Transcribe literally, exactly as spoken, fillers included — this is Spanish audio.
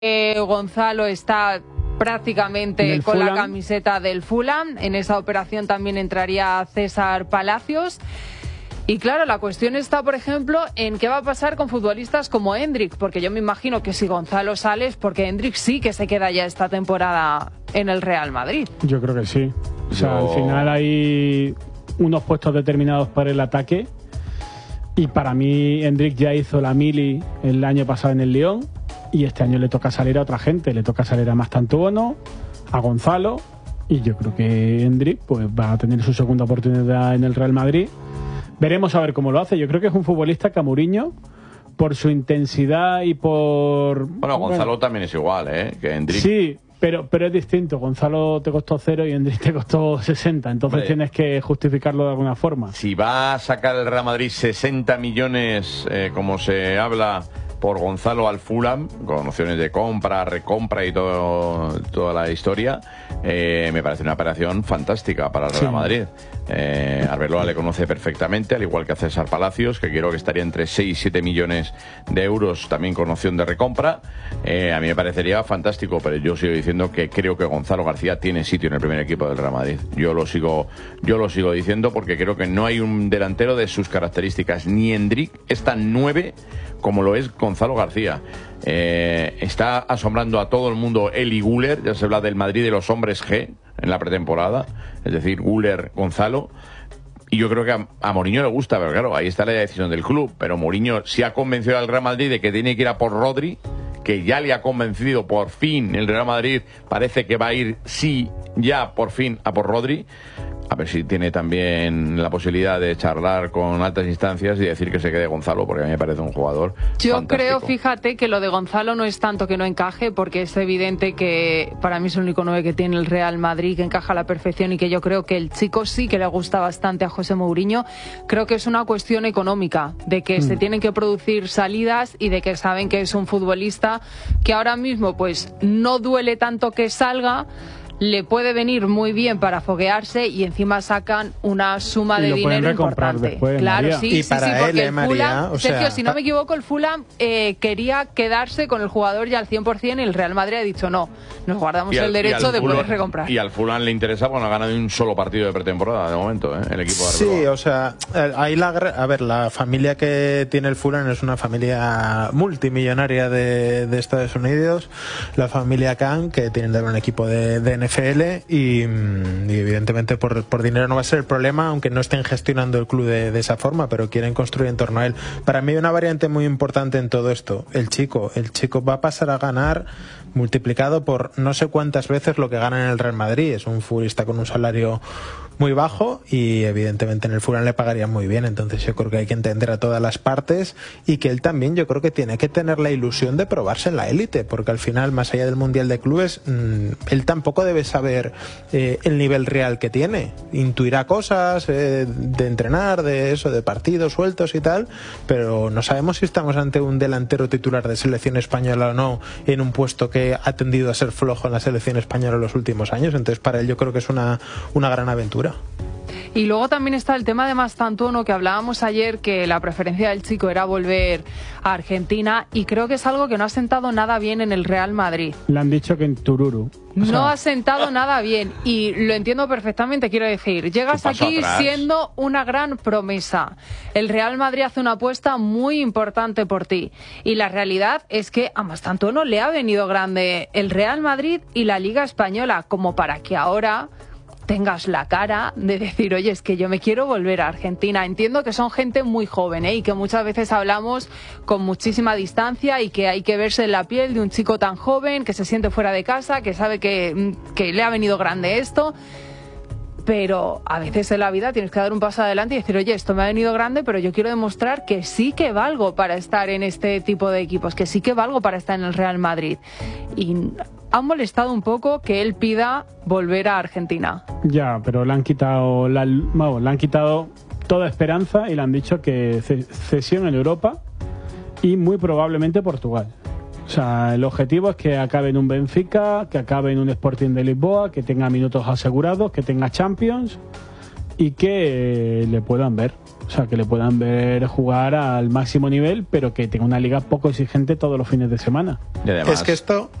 Eh, Gonzalo está prácticamente con Fulham. la camiseta del Fulham. En esa operación también entraría César Palacios. Y claro, la cuestión está, por ejemplo, en qué va a pasar con futbolistas como Hendrik, porque yo me imagino que si Gonzalo sale es porque Hendrik sí que se queda ya esta temporada en el Real Madrid. Yo creo que sí. O sea, Yo- al final hay unos puestos determinados para el ataque y para mí Hendrik ya hizo la mili el año pasado en el Lyon y este año le toca salir a otra gente, le toca salir a Mastantuono, a Gonzalo, y yo creo que Hendrik pues va a tener su segunda oportunidad en el Real Madrid. Veremos a ver cómo lo hace. Yo creo que es un futbolista que a Mourinho, por su intensidad y por... Bueno, Gonzalo también es igual, ¿eh? Que Hendrik. Sí, pero, pero es distinto. Gonzalo te costó cero y Hendrik te costó sesenta. Entonces Hombre. tienes que justificarlo de alguna forma. Si va a sacar el Real Madrid sesenta millones, eh, como se habla, por Gonzalo al Fulham, con opciones de compra, recompra y todo, toda la historia, eh, me parece una operación fantástica para el Real Sí. Madrid. Eh, Arbeloa le conoce perfectamente, al igual que a César Palacios, que creo que estaría entre seis y siete millones de euros, también con opción de recompra. Eh, a mí me parecería fantástico, pero yo sigo diciendo que creo que Gonzalo García tiene sitio en el primer equipo del Real Madrid. Yo lo sigo, yo lo sigo diciendo porque creo que no hay un delantero de sus características. Ni Hendrik es tan nueve como lo es Gonzalo García. Eh, está asombrando a todo el mundo Eli Guller, ya se habla del Madrid de los hombres G en la pretemporada, es decir, Guller, Gonzalo. Y yo creo que a, a Mourinho le gusta, pero claro, ahí está la decisión del club. Pero Mourinho sí ha convencido al Real Madrid de que tiene que ir a por Rodri, que ya le ha convencido por fin el Real Madrid, parece que va a ir sí, ya por fin a por Rodri. A ver si tiene también la posibilidad de charlar con altas instancias y decir que se quede Gonzalo, porque a mí me parece un jugador Yo fantástico. creo, fíjate, que lo de Gonzalo no es tanto que no encaje, porque es evidente que para mí es el único nueve que tiene el Real Madrid, que encaja a la perfección y que yo creo que el chico sí que le gusta bastante a José Mourinho. Creo que es una cuestión económica, de que Mm. se tienen que producir salidas y de que saben que es un futbolista que ahora mismo pues no duele tanto que salga, le puede venir muy bien para foguearse y encima sacan una suma Y de lo pueden dinero recomprar importante. después, Claro, María. sí, Y sí, para sí, él, porque eh, el María, Fulham, o Sergio, sea, si no me equivoco, el Fulham eh, quería quedarse con el jugador ya al cien por cien y el Real Madrid ha dicho no, nos guardamos Y al- el y derecho al de poder Fulham- recomprar. Y al Fulham le interesa porque no ha ganado ni un solo partido de pretemporada de momento, ¿eh? El equipo de Sí, Arbeloa. o sea, eh, ahí la, gra- a ver, la familia que tiene el Fulham es una familia multimillonaria de, de Estados Unidos, la familia Khan, que tienen también un equipo de, de N F L y, mm, y evidentemente por, por dinero no va a ser el problema, aunque no estén gestionando el club de, de esa forma, pero quieren construir en torno a él. Para mí hay una variante muy importante en todo esto, el chico, el chico va a pasar a ganar multiplicado por no sé cuántas veces lo que gana en el Real Madrid. Es un futbolista con un salario muy bajo y evidentemente en el Fulham le pagarían muy bien, entonces yo creo que hay que entender a todas las partes y que él también yo creo que tiene que tener la ilusión de probarse en la élite, porque al final más allá del Mundial de Clubes mmm, él tampoco debe saber eh, el nivel real que tiene, intuirá cosas eh, de entrenar, de eso, de partidos sueltos y tal, pero no sabemos si estamos ante un delantero titular de selección española o no en un puesto que ha tendido a ser flojo en la selección española en los últimos años, entonces para él yo creo que es una, una gran aventura. Y luego también está el tema de Mastantuono, que hablábamos ayer, que la preferencia del chico era volver a Argentina, y creo que es algo que no ha sentado nada bien en el Real Madrid. Le han dicho que en Tururu. O sea, No ha sentado nada bien y lo entiendo perfectamente, quiero decir, llegas Un paso aquí atrás. siendo una gran promesa. El Real Madrid hace una apuesta muy importante por ti y la realidad es que a Mastantuono le ha venido grande el Real Madrid y la Liga Española como para que ahora tengas la cara de decir, oye, es que yo me quiero volver a Argentina. Entiendo que son gente muy joven, ¿eh? Y que muchas veces hablamos con muchísima distancia y que hay que verse en la piel de un chico tan joven que se siente fuera de casa, que sabe que, que le ha venido grande esto. Pero a veces en la vida tienes que dar un paso adelante y decir, oye, esto me ha venido grande, pero yo quiero demostrar que sí que valgo para estar en este tipo de equipos, que sí que valgo para estar en el Real Madrid. Y ha molestado un poco que él pida volver a Argentina. Ya, pero le han quitado la, vamos, le han quitado toda esperanza y le han dicho que ce- cesión en Europa y muy probablemente Portugal. O sea, el objetivo es que acabe en un Benfica, que acabe en un Sporting de Lisboa, que tenga minutos asegurados, que tenga Champions y que eh, le puedan ver. O sea, que le puedan ver jugar al máximo nivel, pero que tenga una liga poco exigente todos los fines de semana. Y además, es que esto